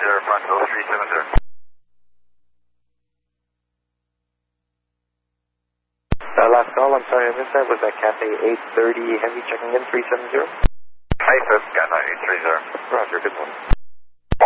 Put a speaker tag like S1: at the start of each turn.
S1: front 0370.
S2: Last call, I'm sorry I missed that. Was that Cafe 830 Heavy checking in 370?
S1: Hey, sir, Cat 9830.
S2: Roger, good one.